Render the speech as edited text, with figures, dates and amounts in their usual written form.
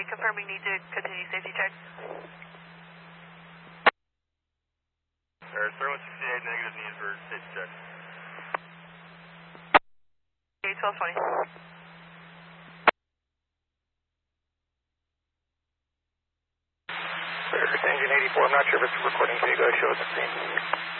confirming need to continue safety check. Air 3168, negative need for safety check. Okay, 1220. Engine 84, I'm not sure if it's recording. Can you go show us the scene?